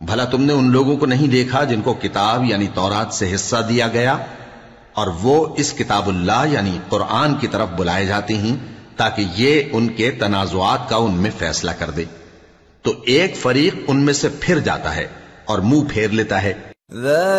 भला तुमने उन लोगों को नहीं देखा जिनको किताब यानी तौरात से हिस्सा दिया गया और वो इस किताबुल्लाह यानी कुरान की तरफ बुलाए जाते हैं ताकि ये उनके तनाजुआत का उनमें फैसला कर दे। तो एक फरीक उनमें से फिर जाता है और मुंह फेर लेता है।